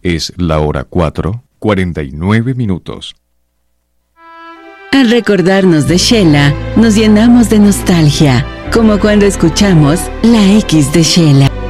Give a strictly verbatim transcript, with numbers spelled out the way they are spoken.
Es la hora cuatro, cuarenta y nueve minutos. Al recordarnos de Shela, nos llenamos de nostalgia, como cuando escuchamos La X de Shela.